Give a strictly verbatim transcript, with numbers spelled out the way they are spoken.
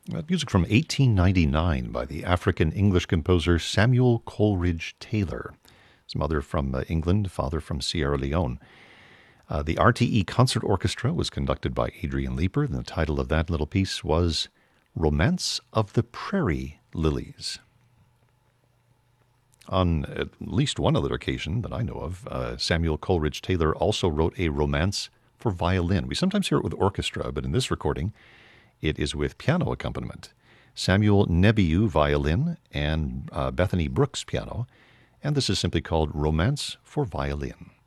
Uh, music from eighteen ninety-nine by the African-English composer Samuel Coleridge Taylor. His mother from uh, England, father from Sierra Leone. Uh, the R T E Concert Orchestra was conducted by Adrian Leeper, and the title of that little piece was Romance of the Prairie Lilies. On at least one other occasion that I know of, uh, Samuel Coleridge Taylor also wrote a romance for violin. We sometimes hear it with orchestra, but in this recording, it is with piano accompaniment. Samuel Nebiu violin and uh, Bethany Brooks piano, and this is simply called Romance for Violin.